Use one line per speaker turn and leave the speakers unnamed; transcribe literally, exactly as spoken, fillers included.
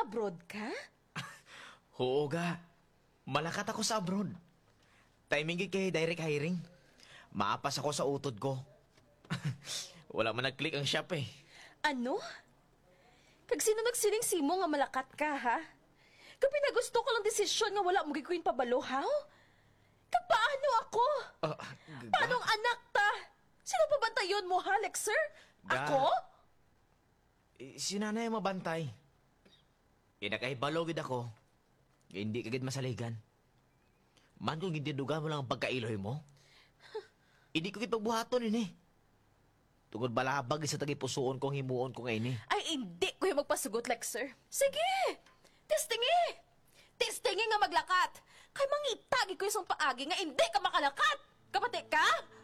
Nag-abroad ka?
Oo ga. Malakat ako sa abroad. Timing gid kay direct hiring. Maapas ako sa utod ko. Wala man nag-click ang shop eh.
Ano? Kag sino nagsiling simo nga malakat ka, ha? Kag pinagusto ko lang desisyon nga wala mo gikuin pabalohaw? Kag paano ako?
Ah, g-
Paanong anak ta? Sino pa bantayon mo, ha, Lexer?
Ga-
Ako?
Eh, si nanay ang mabantay. Inakahibalo gid ako. Kaya hindi kagid masaligan. Man kung hindi duga mo lang ang pagkailoy mo. Hindi ko kit pagbuhaton ini. Tungod balabag sa tagi pusuon kong himuon ko ngayon eh.
Ay, hindi ko yung magpasugot, Lexer. Sige! Testingi! Testingi nga maglakat! Kay mangitagi ko yung paagi nga hindi ka makalakat! Kapati ka?